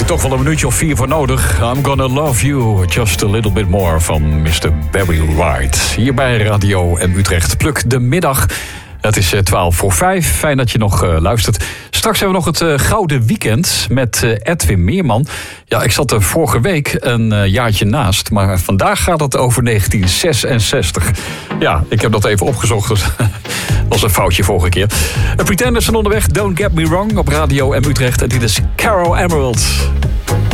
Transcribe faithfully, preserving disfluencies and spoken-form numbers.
ik toch wel een minuutje of vier voor nodig. I'm gonna love you just a little bit more van mister Barry White. Hier bij Radio M Utrecht. Pluk de middag. Het is twaalf voor vijf. Fijn dat je nog uh, luistert. Straks hebben we nog het uh, Gouden Weekend met uh, Edwin Meerman. Ja, ik zat er vorige week een uh, jaartje naast. Maar vandaag gaat het over negentien zesenzestig. Ja, ik heb dat even opgezocht. Dus dat was een foutje vorige keer. De Pretenders zijn onderweg. Don't Get Me Wrong op Radio M Utrecht. En dit is Carol Emerald.